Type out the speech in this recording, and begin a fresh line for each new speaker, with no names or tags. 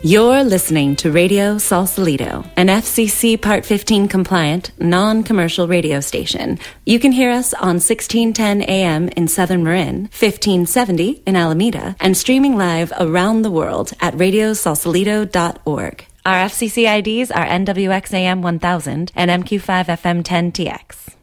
You're listening to Radio Sausalito, an FCC Part 15 compliant, non-commercial radio station. You can hear us on 1610 AM in Southern Marin, 1570 in Alameda, and streaming live around the world at radiosausalito.org. Our FCC IDs are NWXAM 1000 and MQ5FM 10TX.